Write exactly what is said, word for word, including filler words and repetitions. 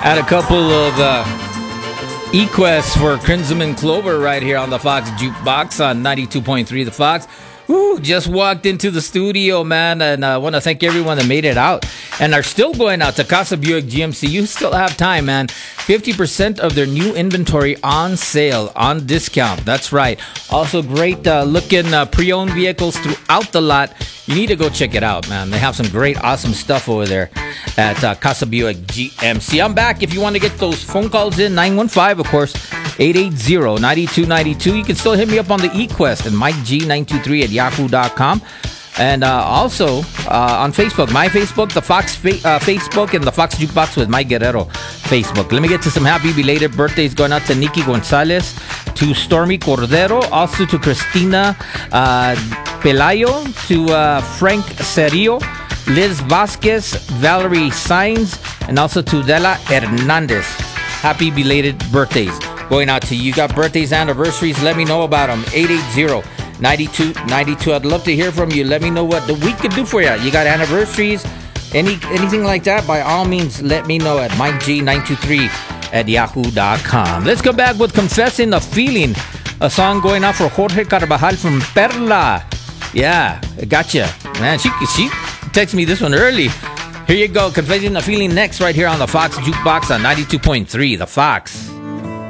Had a couple of uh, E-Quests for Crimson and Clover right here on the Fox Jukebox on ninety-two point three The Fox. Woo, just walked into the studio, man, and I want to thank everyone that made it out and are still going out to Casa Buick G M C. You still have time, man. fifty percent of their new inventory on sale, on discount. That's right. Also, great uh, looking uh, pre-owned vehicles throughout the lot. You need to go check it out, man. They have some great, awesome stuff over there at uh, Casa Buick G M C. I'm back. If you want to get those phone calls in, nine one five, of course, eight eight zero, nine two nine two. You can still hit me up on the E-Quest and Mike G nine two three at yahoo dot com. And uh, also uh, on Facebook, my Facebook, the Fox fa- uh, Facebook, and the Fox Jukebox with Mike Guerrero Facebook. Let me get to some happy belated birthdays going out to Nikki Gonzalez, to Stormy Cordero, also to Christina uh, Pelayo, to uh, Frank Serio, Liz Vasquez, Valerie Sainz, and also to Dela Hernandez. Happy belated birthdays going out to you. You got birthdays, anniversaries, let me know about them. eight eight zero, nine two nine two. I'd love to hear from you. Let me know what the week could do for you. You got anniversaries, any anything like that, by all means, let me know at Mike G nine two three at yahoo dot com. Let's go back with Confessing the Feeling, a song going out for Jorge Carvajal from Perla. Yeah, gotcha. Man, she, she texted me this one early. Here you go, Confessing the Feeling next right here on the Fox Jukebox on ninety-two point three, The Fox.